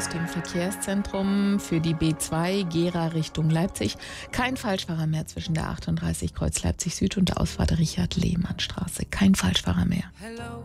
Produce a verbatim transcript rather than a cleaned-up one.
aus dem Verkehrszentrum für die B zwei Gera Richtung Leipzig. Kein Falschfahrer mehr zwischen der achtunddreißig Kreuz Leipzig Süd und der Ausfahrt Richard-Lehmann-Straße. Kein Falschfahrer mehr. Hello,